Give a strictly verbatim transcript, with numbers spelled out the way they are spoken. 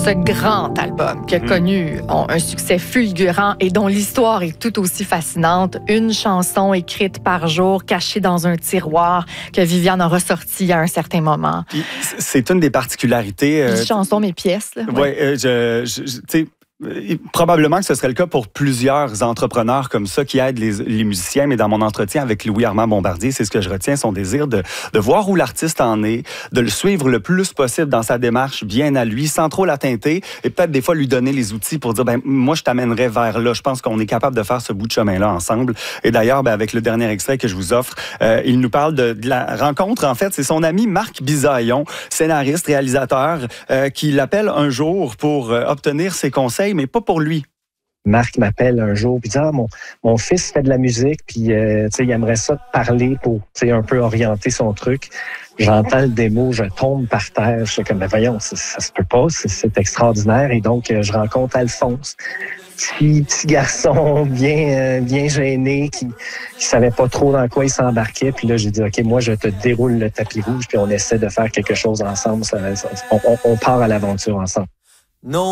ce grand album qui a mmh. connu on, un succès fulgurant et dont l'histoire est tout aussi fascinante. Une chanson écrite par jour, cachée dans un tiroir, que Viviane a ressorti à un certain moment. C'est une des particularités... Euh, une chanson, mes pièces. Oui, ouais, euh, je, je, je, tu sais, probablement que ce serait le cas pour plusieurs entrepreneurs comme ça qui aident les, les musiciens, mais dans mon entretien avec Louis-Armand Bombardier, c'est ce que je retiens, son désir de, de voir où l'artiste en est, de le suivre le plus possible dans sa démarche, bien à lui, sans trop la teinter, et peut-être des fois lui donner les outils pour dire, ben moi je t'amènerai vers là. Je pense qu'on est capable de faire ce bout de chemin-là ensemble. Et d'ailleurs, ben, avec le dernier extrait que je vous offre, euh, il nous parle de, de la rencontre. En fait, c'est son ami Marc Bisaillon, scénariste, réalisateur, euh, qui l'appelle un jour pour euh, obtenir ses conseils, mais pas pour lui. Marc m'appelle un jour puis dit ah, mon, mon fils fait de la musique puis euh, il aimerait ça te parler pour un peu orienter son truc. J'entends le démo, je tombe par terre. Je suis comme, ben voyons, ça, ça se peut pas, c'est, c'est extraordinaire. Et donc, euh, je rencontre Alphonse, petit, petit garçon bien, euh, bien gêné qui, qui savait pas trop dans quoi il s'embarquait. Puis là, j'ai dit, OK, moi, je te déroule le tapis rouge puis on essaie de faire quelque chose ensemble. Ça, ça, on, on part à l'aventure ensemble. Non.